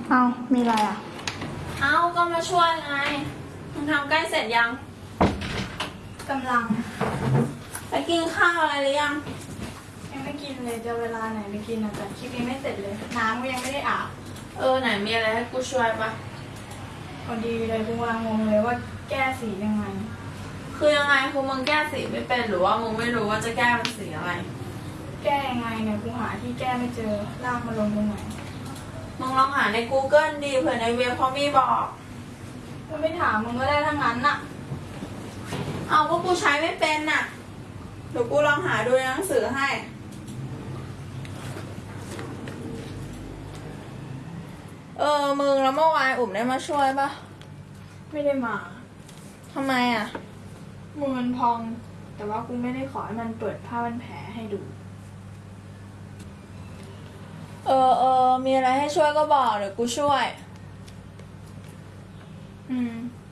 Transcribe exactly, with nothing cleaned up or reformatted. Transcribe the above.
เอามีอะไรอ่ะเอาก็มาช่วยไงมึงทำใกล้เสร็จยังกำลังไปกินข้าวอะไรหรือยังยังไม่กินเลยจะเวลาไหนไปกินอ่ะแต่คลิปยังไม่เสร็จเลยน้ำก็ยังไม่ได้อาบเออไหนมีอะไรให้กูช่วยปะพอดีเลยกูกำลังงงเลยว่าแก้สียังไงคือยังไงคือมึงแก้สีไม่เป็นหรือว่ามึงไม่รู้ว่าจะแก้เป็นสีอะไรแก้ยังไงเนี่ยกูหาที่แก้ไม่เจอลากมาลงตรงไหนมึงลองหาใน Google ดีเผื่อในเว็บเขามีบอกก็ไม่ถามมึงก็ได้ทั้งนั้นน่ะเอาก็กูใช้ไม่เป็นน่ะเดี๋ยวกูลองหาดูในหนังสือให้เออมึงแล้วเมื่อวานอุ่มได้มาช่วยปะไม่ได้มาทำไมอ่ะมือมันพองแต่ว่ากูไม่ได้ขอให้มันเปิดผ้าพันแผลให้ดูเออเออมีอะไรให้ช่วยก็บอกเดี๋ยวกูช่วยอืม